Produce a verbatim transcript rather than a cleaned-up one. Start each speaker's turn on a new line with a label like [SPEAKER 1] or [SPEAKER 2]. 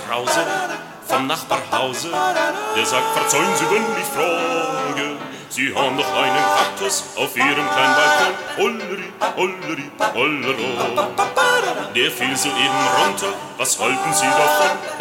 [SPEAKER 1] Krause vom Nachbarhause, der sagt, verzeihen Sie, wenn ich frage, Sie haben doch einen Kaktus auf Ihrem kleinen Balkon. Holleri, holleri, hollero. Der fiel soeben runter, was halten Sie davon?